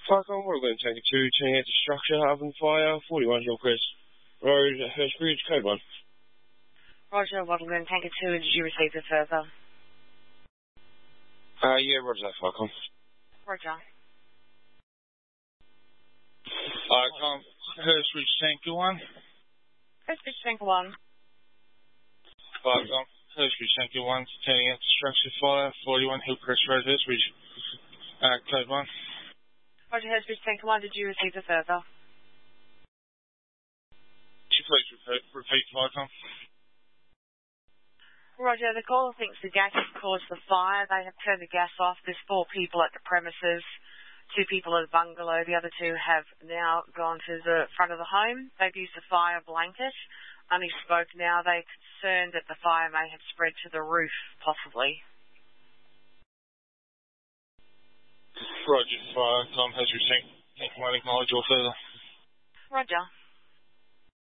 Falcon, we're going to take it to turning out the structure, having fire, 41 Hillcrest Road, Hurstbridge, code 1. Roger, Waddleman, Tanker 2, and did you receive the further? Yeah, roger that, Falcon. Roger. Hurstbridge, Tanker 1. Hurstbridge, Tanker 1. Falcon, Hurstbridge, Tanker 1, turning out the structure, fire, 41 Hillcrest Road, Hurstbridge, code 1. Roger, Hurstbridge, Tanker 1, did you receive the further? Could you please repeat, Falcon? Roger, the caller thinks the gas has caused the fire. They have turned the gas off. There's 4 people at the premises, 2 people at the bungalow. The other 2 have now gone to the front of the home. They've used a fire blanket. Only spoke now. They're concerned that the fire may have spread to the roof, possibly. Roger, Falcon, Hurstbridge, Tanker 1, acknowledge your further. Roger.